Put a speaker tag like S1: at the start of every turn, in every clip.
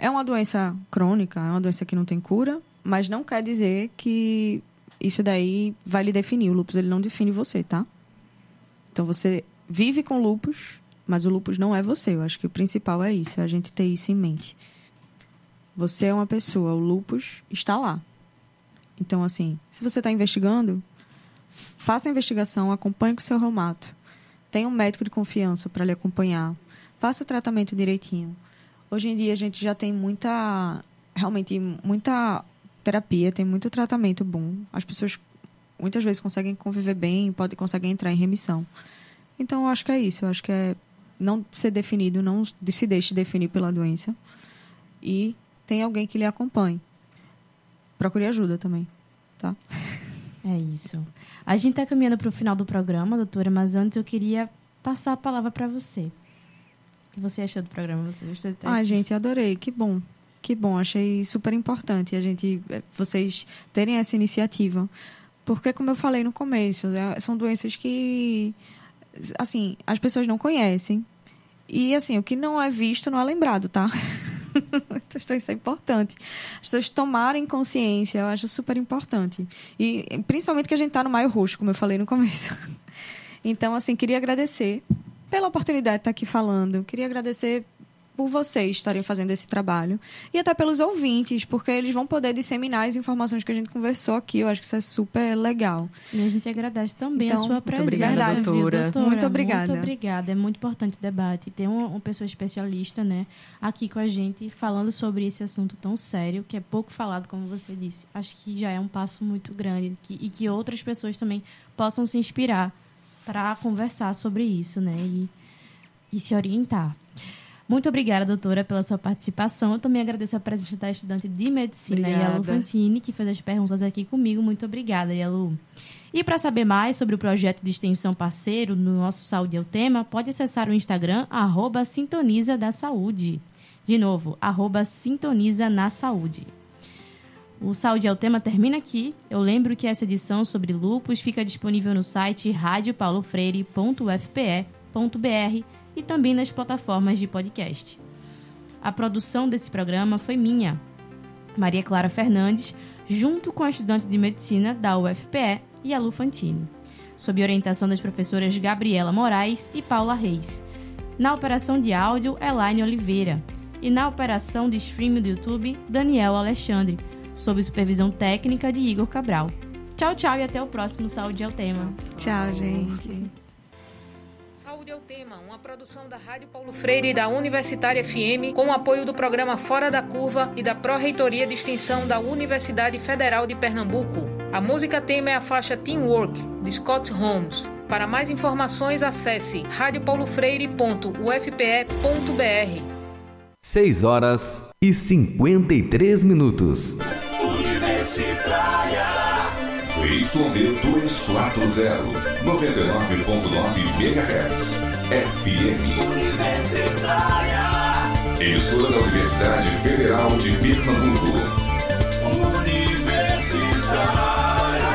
S1: É uma doença crônica, é uma doença que não tem cura, mas não quer dizer que isso daí vai lhe definir. O lúpus, ele não define você, tá? Então, você vive com lúpus, mas o lúpus não é você. Eu acho que o principal é isso, é a gente ter isso em mente. Você é uma pessoa, o lúpus está lá. Então, assim, se você está investigando, faça a investigação, acompanhe com o seu reumato. Tenha um médico de confiança para lhe acompanhar. Faça o tratamento direitinho. Hoje em dia, a gente já tem realmente muita terapia, tem muito tratamento bom. As pessoas, muitas vezes, conseguem conviver bem, conseguem entrar em remissão. Então, eu acho que é isso. Eu acho que é não ser definido, não se deixe definir pela doença. E tem alguém que lhe acompanhe. Procure ajuda também, tá?
S2: É isso. A gente está caminhando para o final do programa, doutora, mas antes eu queria passar a palavra para você. O que você achou do programa? Você gostou do texto?
S1: Gente, adorei. Que bom. Que bom. Achei super importante vocês terem essa iniciativa. Porque, como eu falei no começo, são doenças que, assim, as pessoas não conhecem. E, assim, o que não é visto não é lembrado, tá? Então, isso é importante. As pessoas tomarem consciência, eu acho super importante. E principalmente que a gente está no Maio Roxo, como eu falei no começo. Então, assim, queria agradecer pela oportunidade de estar aqui falando. Queria agradecer por vocês estarem fazendo esse trabalho. E até pelos ouvintes, porque eles vão poder disseminar as informações que a gente conversou aqui. Eu acho que isso é super legal.
S2: E a gente agradece também a sua presença.
S3: Muito obrigada, doutora.
S1: Muito obrigada.
S2: Muito obrigada. É muito importante o debate. Ter uma pessoa especialista, né, aqui com a gente, falando sobre esse assunto tão sério, que é pouco falado, como você disse. Acho que já é um passo muito grande e que outras pessoas também possam se inspirar para conversar sobre isso, né, e se orientar. Muito obrigada, doutora, pela sua participação. Eu também agradeço a presença da estudante de medicina, Yalu Fantini, que fez as perguntas aqui comigo. Muito obrigada, Yalu. E para saber mais sobre o projeto de extensão parceiro no nosso Saúde é o Tema, pode acessar o Instagram, @Sintoniza da Saúde. De novo, @Sintoniza na Saúde. O Saúde é o Tema termina aqui. Eu lembro que essa edição sobre lúpus fica disponível no site radiopaulofreire.ufpe.br e também nas plataformas de podcast. A produção desse programa foi minha, Maria Clara Fernandes, junto com a estudante de medicina da UFPE, Yalu Fantini, sob orientação das professoras Gabriela Moraes e Paula Reis. Na operação de áudio, Elaine Oliveira. E na operação de streaming do YouTube, Daniel Alexandre, sob supervisão técnica de Igor Cabral. Tchau, tchau e até o próximo Saúde é o Tema.
S1: Tchau, gente.
S4: Saúde é o Tema, uma produção da Rádio Paulo Freire e da Universitária FM, com o apoio do programa Fora da Curva e da Pró-Reitoria de Extensão da Universidade Federal de Pernambuco. A música tema é a faixa Teamwork, de Scott Holmes. Para mais informações, acesse radiopaulofreire.ufpe.br.
S5: 6h53.
S6: Universitária ZYD 240, 99.9 MHz, FM Universitária, emissora da Universidade Federal de Pernambuco. Universitária.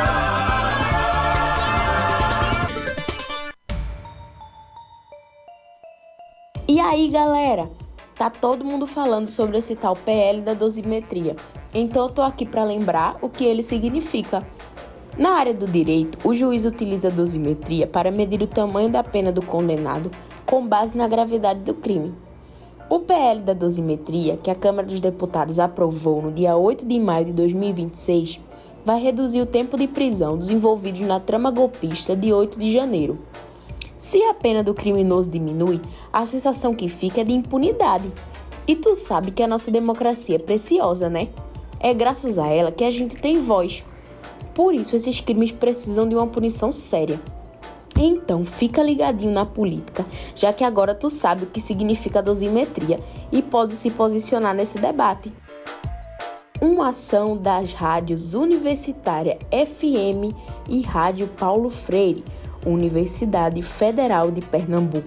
S7: E aí, galera? Tá todo mundo falando sobre esse tal PL da dosimetria. Então eu tô aqui para lembrar o que ele significa. Na área do direito, o juiz utiliza a dosimetria para medir o tamanho da pena do condenado com base na gravidade do crime. O PL da dosimetria, que a Câmara dos Deputados aprovou no dia 8 de maio de 2026, vai reduzir o tempo de prisão dos envolvidos na trama golpista de 8 de janeiro. Se a pena do criminoso diminui, a sensação que fica é de impunidade. E tu sabe que a nossa democracia é preciosa, né? É graças a ela que a gente tem voz. Por isso, esses crimes precisam de uma punição séria. Então, fica ligadinho na política, já que agora tu sabe o que significa a dosimetria e pode se posicionar nesse debate. Uma ação das rádios Universitária FM e Rádio Paulo Freire, Universidade Federal de Pernambuco.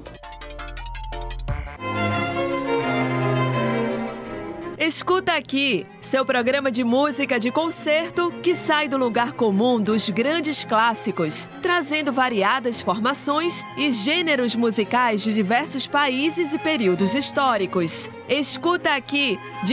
S3: Escuta aqui, seu programa de música de concerto que sai do lugar comum dos grandes clássicos, trazendo variadas formações e gêneros musicais de diversos países e períodos históricos. Escuta aqui,